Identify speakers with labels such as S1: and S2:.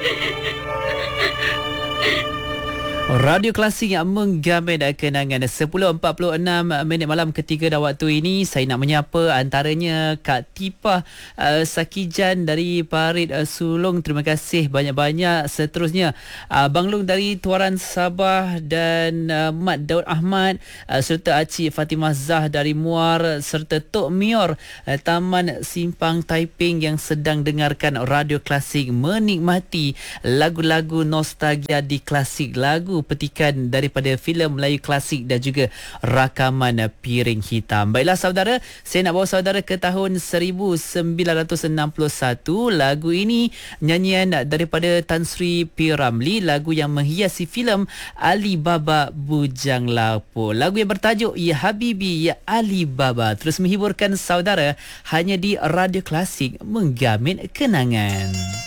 S1: Radio Klasik yang menggamen kenangan 10.46 minit malam ketika dah waktu ini. Saya nak menyapa antaranya Kak Tipah Sakijan dari Parit Sulong. Terima kasih banyak-banyak. Seterusnya Bang Long dari Tuaran Sabah dan Mat Daud Ahmad serta Acik Fatimah Zah dari Muar serta Tok Mior Taman Simpang Taiping yang sedang dengarkan Radio Klasik, menikmati lagu-lagu nostalgia di Klasik, lagu petikan daripada filem Melayu klasik dan juga rakaman Piring Hitam. Baiklah saudara, saya nak bawa saudara ke tahun 1961. Lagu ini nyanyian daripada Tan Sri P. Ramlee, lagu yang menghiasi filem Ali Baba Bujang Lapuk. Lagu yang bertajuk Ya Habibi Ya Ali Baba terus menghiburkan saudara hanya di Radio Klasik, menggamin kenangan.